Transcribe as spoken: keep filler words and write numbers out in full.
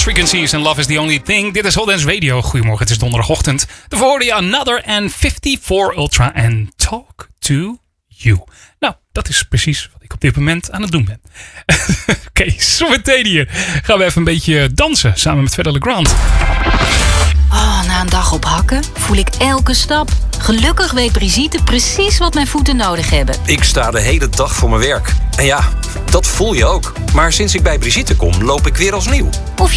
Frequencies and Love is the Only Thing. Dit is Hot Dance Radio. Goedemorgen, het is donderdagochtend. Daarvoor hoorde je Another en vijfenvijftig Ultra en Talk to You. Nou, dat is precies wat ik op dit moment aan het doen ben. Oké, okay, zometeen hier gaan we even een beetje dansen samen met Fedde Le Grand. Oh, na een dag op hakken voel ik elke stap. Gelukkig weet Brigitte precies wat mijn voeten nodig hebben. Ik sta de hele dag voor mijn werk. En ja, dat voel je ook. Maar sinds ik bij Brigitte kom, loop ik weer als nieuw. Of